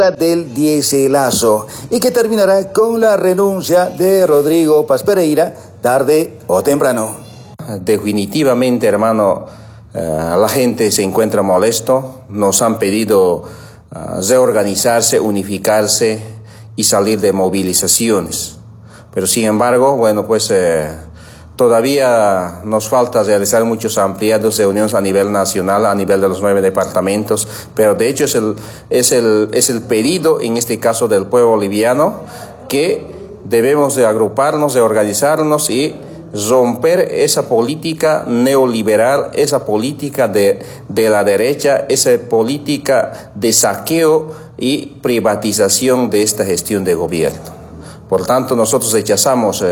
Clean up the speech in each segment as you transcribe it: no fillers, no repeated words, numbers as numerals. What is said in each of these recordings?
del diéselazo y que terminará con la renuncia de Rodrigo Paz Pereira tarde o temprano. Definitivamente, hermano, la gente se encuentra molesto, nos han pedido reorganizarse, unificarse y salir de movilizaciones. Pero sin embargo, bueno, pues todavía nos falta realizar muchos ampliados de reuniones a nivel nacional, a nivel de los 9 departamentos, pero de hecho es el pedido, en este caso del pueblo boliviano, que debemos de agruparnos, de organizarnos y romper esa política neoliberal, esa política de la derecha, esa política de saqueo y privatización de esta gestión de gobierno. Por tanto, nosotros rechazamos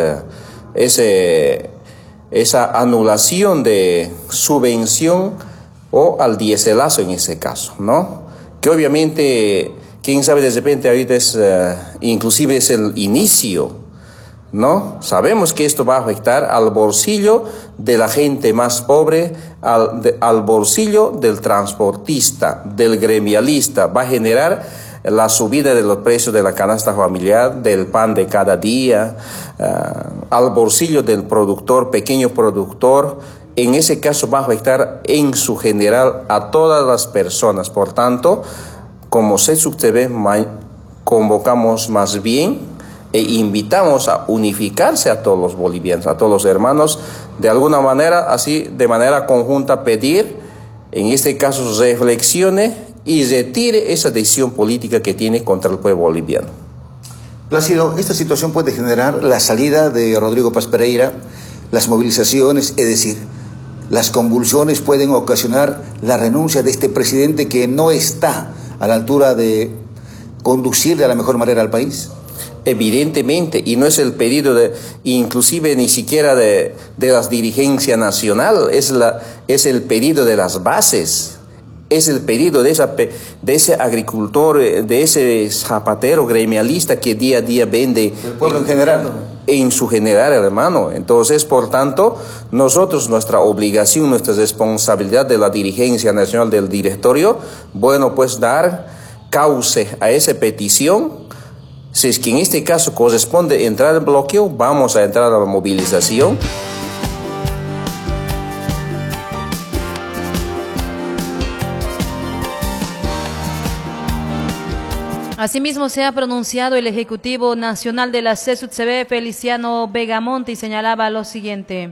esa anulación de subvención o al diéselazo en ese caso, ¿no? Que obviamente, quién sabe, de repente ahorita inclusive es el inicio, ¿no? Sabemos que esto va a afectar al bolsillo de la gente más pobre, al bolsillo del transportista, del gremialista, va a generar la subida de los precios de la canasta familiar, del pan de cada día, al bolsillo del productor, pequeño productor. En ese caso va a afectar en su general a todas las personas. Por tanto, como CESUC-TV, convocamos más bien e invitamos a unificarse a todos los bolivianos, a todos los hermanos, de alguna manera, así de manera conjunta, pedir, en este caso, reflexione y retire esa decisión política que tiene contra el pueblo boliviano. Plácido, esta situación puede generar la salida de Rodrigo Paz Pereira, las movilizaciones, es decir, las convulsiones pueden ocasionar la renuncia de este presidente que no está a la altura de conducir de la mejor manera al país. Evidentemente, y no es el pedido inclusive ni siquiera de la dirigencia nacional, es el pedido de las bases. Es el pedido de ese agricultor, de ese zapatero gremialista que día a día vende. El pueblo en general. En su general, hermano. Entonces, por tanto, nosotros, nuestra obligación, nuestra responsabilidad de la dirigencia nacional del directorio, bueno, pues dar cauce a esa petición. Si es que en este caso corresponde entrar en bloqueo, vamos a entrar a la movilización. Asimismo, se ha pronunciado el Ejecutivo Nacional de la CESUC-TV, Feliciano Vegamonte, y señalaba lo siguiente.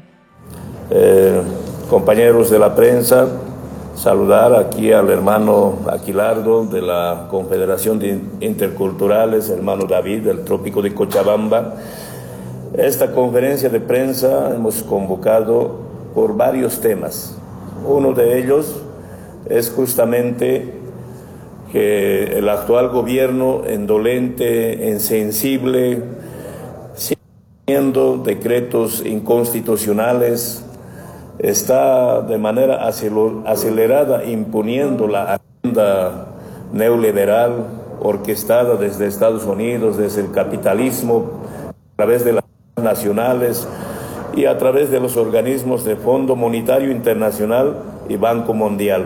Compañeros de la prensa, saludar aquí al hermano Aquilardo de la Confederación de Interculturales, hermano David del Trópico de Cochabamba. Esta conferencia de prensa hemos convocado por varios temas. Uno de ellos es justamente que el actual gobierno indolente, insensible, siendo decretos inconstitucionales, está de manera acelerada imponiendo la agenda neoliberal orquestada desde Estados Unidos, desde el capitalismo, a través de las nacionales y a través de los organismos de Fondo Monetario Internacional y Banco Mundial.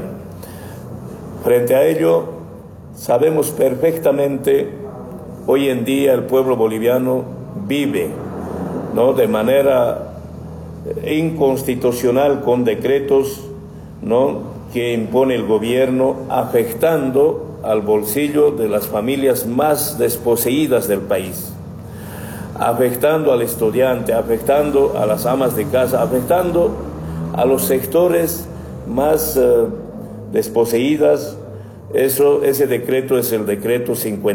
Frente a ello, sabemos perfectamente, hoy en día el pueblo boliviano vive, ¿no?, de manera inconstitucional con decretos, ¿no?, que impone el gobierno, afectando al bolsillo de las familias más desposeídas del país, afectando al estudiante, afectando a las amas de casa, afectando a los sectores más desposeídas. Ese decreto es el decreto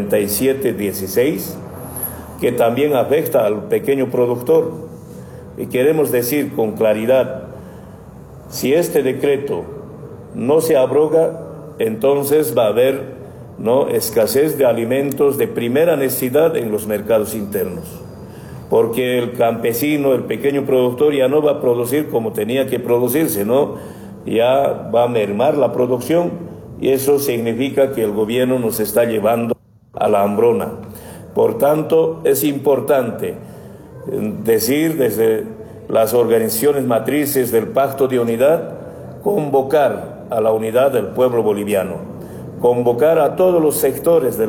5716, que también afecta al pequeño productor. Y queremos decir con claridad, si este decreto no se abroga, entonces va a haber, ¿no?, escasez de alimentos de primera necesidad en los mercados internos. Porque el campesino, el pequeño productor ya no va a producir como tenía que producirse, ¿no? Ya va a mermar la producción. Y eso significa que el gobierno nos está llevando a la hambruna. Por tanto, es importante decir desde las organizaciones matrices del Pacto de Unidad, convocar a la unidad del pueblo boliviano, convocar a todos los sectores del